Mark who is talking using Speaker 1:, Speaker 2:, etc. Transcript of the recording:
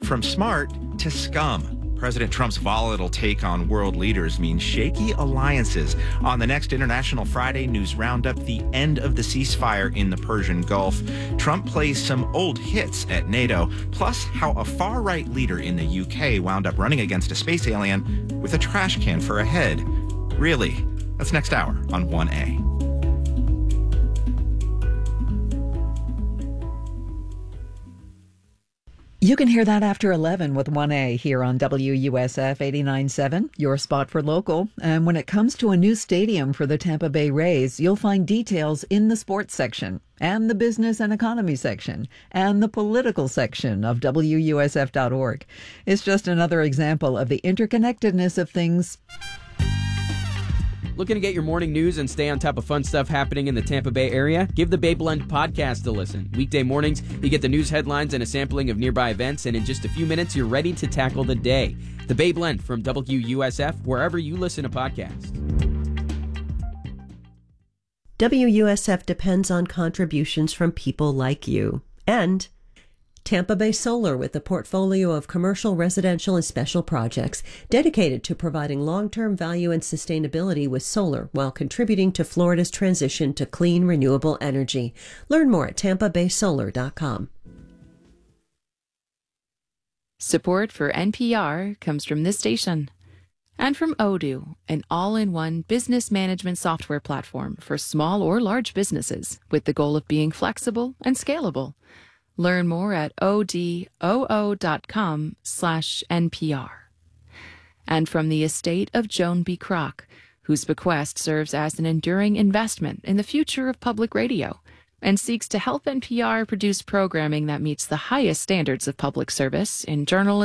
Speaker 1: From smart to scum. President Trump's volatile take on world leaders means shaky alliances. On the next International Friday News Roundup, the end of the ceasefire in the Persian Gulf. Trump plays some old hits at NATO, plus how a far-right leader in the UK wound up running against a space alien with a trash can for a head. Really? That's next hour on 1A.
Speaker 2: You can hear that after 11 with 1A here on WUSF 89.7, your spot for local. And when it comes to a new stadium for the Tampa Bay Rays, you'll find details in the sports section and the business and economy section and the political section of WUSF.org. It's just another example of the interconnectedness of things.
Speaker 3: Looking to get your morning news and stay on top of fun stuff happening in the Tampa Bay area? Give the Bay Blend podcast a listen. Weekday mornings, you get the news headlines and a sampling of nearby events, and in just a few minutes, you're ready to tackle the day. The Bay Blend from WUSF, wherever you listen to podcasts.
Speaker 4: WUSF depends on contributions from people like you. And Tampa Bay Solar, with a portfolio of commercial, residential, and special projects dedicated to providing long-term value and sustainability with solar while contributing to Florida's transition to clean, renewable energy. Learn more at tampabaysolar.com.
Speaker 5: Support for NPR comes from this station and from Odoo, an all-in-one business management software platform for small or large businesses with the goal of being flexible and scalable. Learn more at odoo.com/NPR. And from the estate of Joan B. Kroc, whose bequest serves as an enduring investment in the future of public radio and seeks to help NPR produce programming that meets the highest standards of public service in journalism